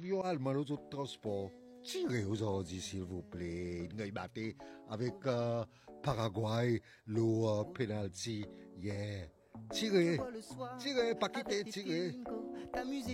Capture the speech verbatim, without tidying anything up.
l'avion allemand, l'autre transport. Tirez aujourd'hui, s'il vous plaît. Nous batté avec euh, Paraguay, le uh, penalty. Yeah. Tirez. Tirez, pas quitter, tirez.